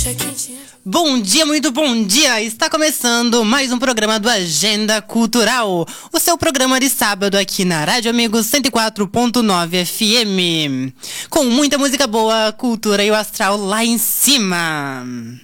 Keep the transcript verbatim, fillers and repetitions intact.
Bom dia, muito bom dia! Está começando mais um programa do Agenda Cultural, o seu programa de sábado aqui na Rádio Amigos cento e quatro ponto nove F M, com muita música boa, cultura e o astral lá em cima.